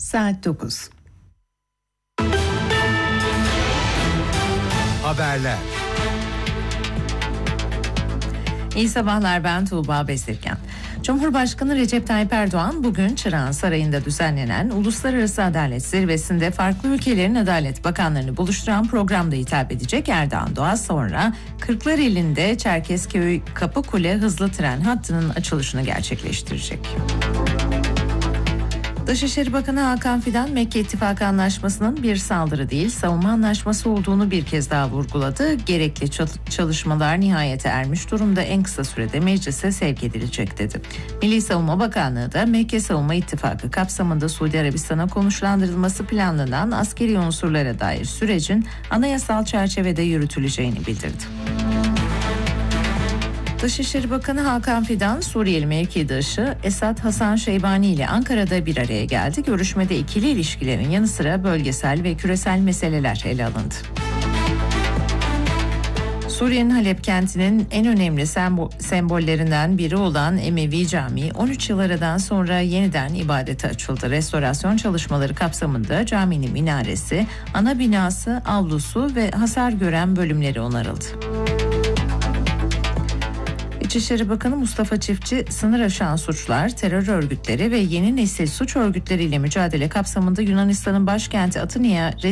Saat 9. Haberler. İyi sabahlar, ben Tuğba Besirken. Cumhurbaşkanı Recep Tayyip Erdoğan bugün Çırağan Sarayı'nda düzenlenen Uluslararası Adalet Zirvesi'nde farklı ülkelerin adalet bakanlarını buluşturan programda hitap edecek. Erdoğan daha sonra Kırklareli'nde Çerkezköy Kapıkule hızlı tren hattının açılışını gerçekleştirecek. Dışişleri Bakanı Hakan Fidan, Mekke İttifakı Anlaşması'nın bir saldırı değil, savunma anlaşması olduğunu bir kez daha vurguladı. Gerekli çalışmalar nihayete ermiş durumda, en kısa sürede meclise sevk edilecek dedi. Milli Savunma Bakanlığı da Mekke Savunma İttifakı kapsamında Suudi Arabistan'a konuşlandırılması planlanan askeri unsurlara dair sürecin anayasal çerçevede yürütüleceğini bildirdi. Dışişleri Bakanı Hakan Fidan, Suriyeli mevkidaşı Esad Hasan Şeybani ile Ankara'da bir araya geldi. Görüşmede ikili ilişkilerin yanı sıra bölgesel ve küresel meseleler ele alındı. Suriye'nin Halep kentinin en önemli sembollerinden biri olan Emevi Camii 13 yıl aradan sonra yeniden ibadete açıldı. Restorasyon çalışmaları kapsamında caminin minaresi, ana binası, avlusu ve hasar gören bölümleri onarıldı. İçişleri Bakanı Mustafa Çiftçi, sınır aşan suçlar, terör örgütleri ve yeni nesil suç örgütleriyle mücadele kapsamında Yunanistan'ın başkenti Atina'ya